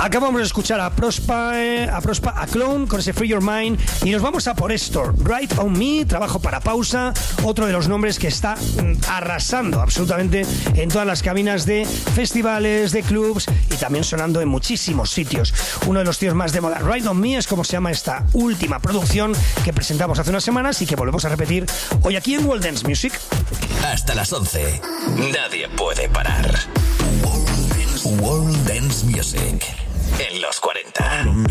Acabamos de escuchar a Prospa, a Clone con ese Free Your Mind y nos vamos a por esto. Right on Me, trabajo para pausa, otro de los nombres que está arrasando absolutamente en todas las cabinas de festivales, de clubs y también sonando en muchísimos sitios. Uno de los tíos más de moda. Right on Me es como se llama esta última producción que presentamos hace unas semanas y que volvemos a repetir hoy aquí en World Dance Music. Hasta las 11. Nadie puede parar. World Dance Music en los 40.